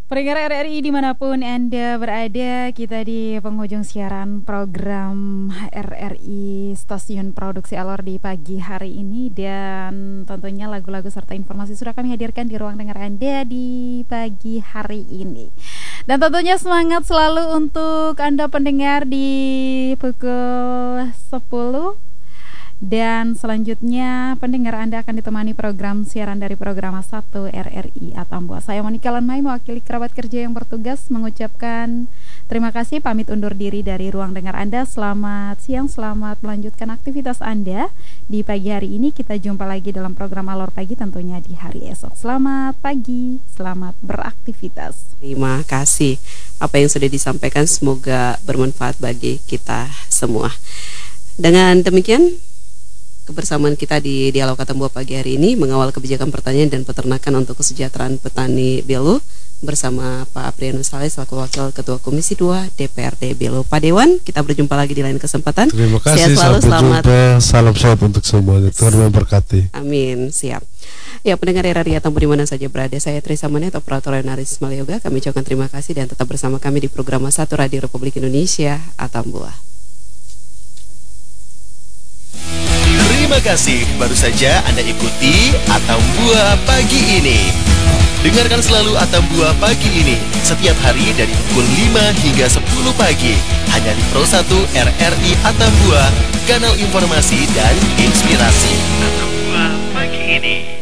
Pendengar RRI dimanapun Anda berada, kita di penghujung siaran program RRI Stasiun Produksi Alor di pagi hari ini. Dan tentunya lagu-lagu serta informasi sudah kami hadirkan di ruang dengar Anda di pagi hari ini. Dan tentunya semangat selalu untuk Anda pendengar di pukul 10. Dan selanjutnya pendengar Anda akan ditemani program siaran dari program 1 RRI Atambua. Saya Monika Lanmai mewakili kerabat kerja yang bertugas mengucapkan terima kasih, pamit undur diri dari ruang dengar Anda. Selamat siang, selamat melanjutkan aktivitas Anda di pagi hari ini. Kita jumpa lagi dalam program Alor Pagi tentunya di hari esok. Selamat pagi, selamat beraktivitas. Terima kasih. Apa yang sudah disampaikan semoga bermanfaat bagi kita semua. Dengan demikian kebersamaan kita di Dialog Atambua pagi hari ini mengawal kebijakan pertanian dan peternakan untuk kesejahteraan petani Belu bersama Pak Aprianus Saleh selaku Wakil Ketua Komisi 2 DPRD Belu. Pak Dewan, kita berjumpa lagi di lain kesempatan. Terima kasih, sehat selalu, selamat jumpa, salam sehat untuk semuanya, Tuhan memberkati. Amin, siap. Ya, pendengar RRI Atambua di mana saja berada, saya Trisa Manet, operator Yonaris Malioga. Kami ucapkan terima kasih dan tetap bersama kami di program 1 Radio Republik Indonesia Atambua. Terima kasih, baru saja Anda ikuti Atambua pagi ini. Dengarkan selalu Atambua pagi ini setiap hari dari pukul 5 hingga 10 pagi hanya di Pro 1 RRI Atambua, kanal informasi dan inspirasi. Atambua pagi ini.